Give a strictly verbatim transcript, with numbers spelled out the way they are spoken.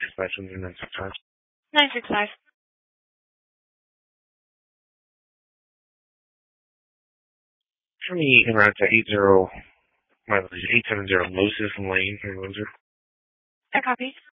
Dispatch one zero nine six five. nine six five. For me, en route to eight zero, my apologies, eight seven zero Moses Lane in Windsor. I copy.